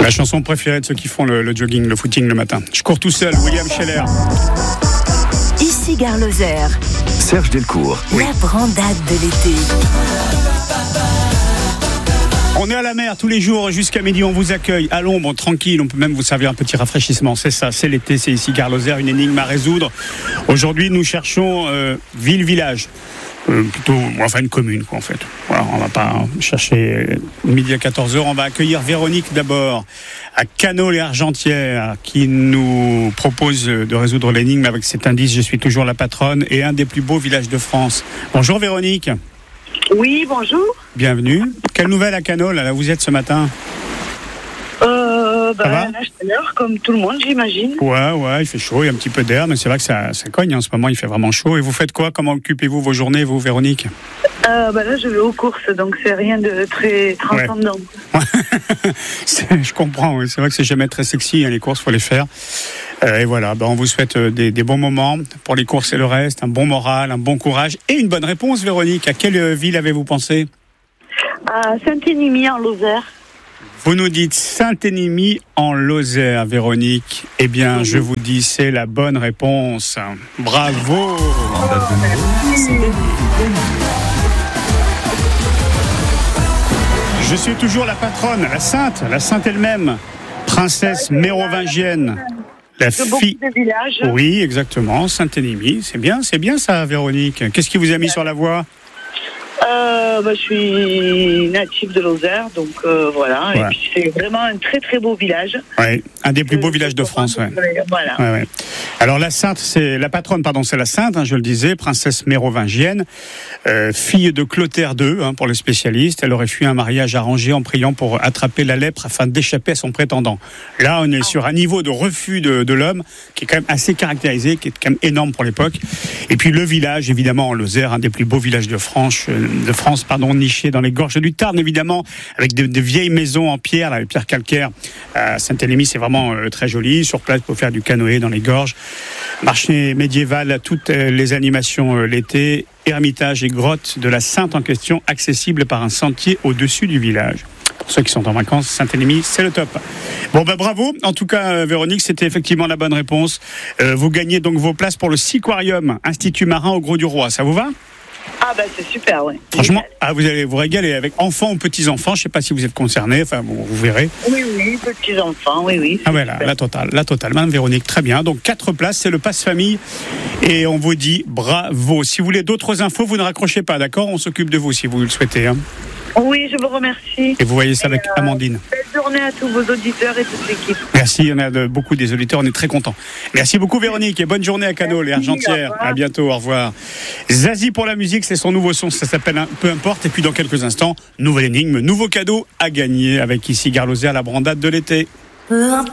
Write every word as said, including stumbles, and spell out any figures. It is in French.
La chanson préférée de ceux qui font le, le jogging, le footing le matin. Je cours tout seul, William Scheller. Ici Gare Lozère. Serge Delcourt. La brandade de l'été. On est à la mer tous les jours jusqu'à midi, on vous accueille à l'ombre, tranquille, on peut même vous servir un petit rafraîchissement, c'est ça, c'est l'été, c'est ici Gare Lozère, une énigme à résoudre. Aujourd'hui nous cherchons euh, ville-village, euh, plutôt, enfin une commune quoi en fait. Voilà, on va pas chercher midi à quatorze heures, on va accueillir Véronique d'abord à Canol-et-Argentière qui nous propose de résoudre l'énigme avec cet indice, je suis toujours la patronne et un des plus beaux villages de France. Bonjour Véronique. Oui, bonjour. Bienvenue. Quelle nouvelle à Canol, là vous êtes ce matin? Euh, bah, Ça va là, je l'heure, comme tout le monde, j'imagine. Ouais, ouais, il fait chaud, il y a un petit peu d'air, mais c'est vrai que ça, ça cogne en ce moment, il fait vraiment chaud. Et vous faites quoi? Comment occupez-vous vos journées, vous, Véronique? euh, bah Là, je vais aux courses, donc c'est rien de très transcendant. Ouais. Je comprends, oui. C'est vrai que c'est jamais très sexy, hein, les courses, il faut les faire. Euh, et voilà, ben, on vous souhaite des, des bons moments pour les courses et le reste, un bon moral, un bon courage et une bonne réponse, Véronique. À quelle ville avez-vous pensé? À Saint-Énimie, en Lozère. Vous nous dites Saint-Énimie en Lozère, Véronique. Eh bien, je vous dis, c'est la bonne réponse. Bravo! Je suis toujours la patronne, la sainte, la sainte elle-même, princesse mérovingienne. La fille. De villages. Oui, exactement, Saint-Énimie. C'est bien, c'est bien ça, Véronique. Qu'est-ce qui vous a mis sur la voie? Euh, bah, je suis native de Lozère, donc euh, voilà. Ouais. Et puis c'est vraiment un très très beau village. Oui, un des plus beaux euh, villages de France. Ouais. Voilà. Ouais, ouais. Alors la sainte, c'est la patronne, pardon, c'est la sainte, hein, je le disais, princesse mérovingienne, euh, fille de Clotaire deux, hein, pour les spécialistes. Elle aurait fui un mariage arrangé en priant pour attraper la lèpre afin d'échapper à son prétendant. Là, on est sur un niveau de refus de, de l'homme qui est quand même assez caractérisé, qui est quand même énorme pour l'époque. Et puis le village, évidemment, en Lozère, un des plus beaux villages de France. Euh, de France, pardon, niché dans les gorges du Tarn, évidemment, avec de, de vieilles maisons en pierre, là, les pierres calcaires. À Saint-Énimie, c'est vraiment euh, très joli. Sur place, pour faire du canoë dans les gorges. Marché médiéval, toutes euh, les animations euh, l'été. Ermitage et grotte de la Sainte en question, accessible par un sentier au-dessus du village. Pour ceux qui sont en vacances, Saint-Énimie, c'est le top. Bon, ben bravo. En tout cas, euh, Véronique, c'était effectivement la bonne réponse. Euh, vous gagnez donc vos places pour le Siquarium, Institut marin au Gros du Roi. Ça vous va? Ah bah c'est super, oui. Franchement, ah, vous allez vous régaler avec enfants ou petits-enfants. Je ne sais pas si vous êtes concernés, enfin bon, vous verrez. Oui, oui, petits-enfants, oui, oui. Ah ouais, là, la totale, la totale. Madame Véronique, très bien. Donc quatre places, c'est le passe famille. Et on vous dit bravo. Si vous voulez d'autres infos, vous ne raccrochez pas, d'accord? On s'occupe de vous si vous le souhaitez. Hein. Oui, je vous remercie. Et vous voyez ça et avec euh, Amandine. Belle journée à tous vos auditeurs et toute l'équipe. Merci, il y en a de, beaucoup des auditeurs, on est très contents. Merci beaucoup Véronique et bonne journée à Canol et Argentière. À bientôt, au revoir. Zazie pour la musique, c'est son nouveau son, ça s'appelle un Peu importe. Et puis dans quelques instants, nouvelle énigme, nouveau cadeau à gagner avec ici Gare Lozère, la brandade de l'été. Peu importe.